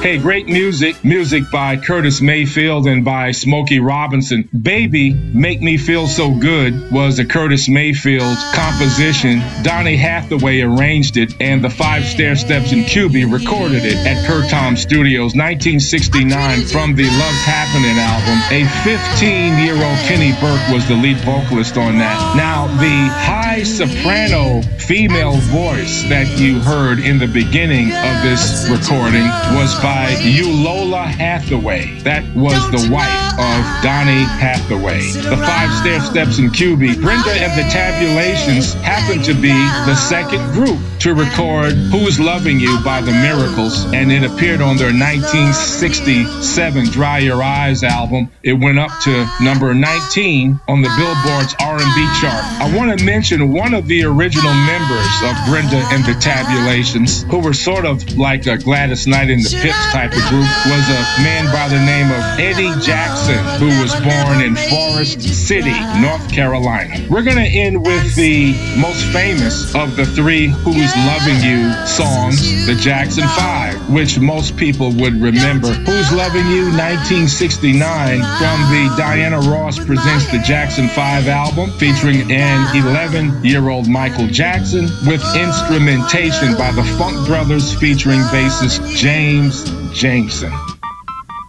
Hey, great music by Curtis Mayfield and by Smokey Robinson. Baby, Make Me Feel So Good was a Curtis Mayfield composition. Donny Hathaway arranged it, and the Five Stairsteps and QB recorded it at Curtom Studios, 1969, from the Love's Happening album. A 15-year-old Kenny Burke was the lead vocalist on that. Now, the high soprano female voice that you heard in the beginning of this recording was by Eulola Hathaway. That was the wife of Donny Hathaway. The Five Stairsteps and QB. Brenda and the Tabulations happened to be the second group to record Who's Loving You by the Miracles, and it appeared on their 1967 Dry Your Eyes album. It went up to number 19 on the Billboard's R&B chart. I want to mention one of the original members of Brenda and the Tabulations, who were sort of like a Gladys Knight in the Pips type of group, was a man by the name of Eddie Jackson, who was born in Forest City, North Carolina. We're going to end with the most famous of the three Who's Loving You songs, the Jackson 5, which most people would remember. Who's Loving You, 1969, from the Diana Ross Presents the Jackson 5 album, featuring an 11-year-old Michael Jackson, with instrumentation by the Funk Brothers featuring bassist James Jameson.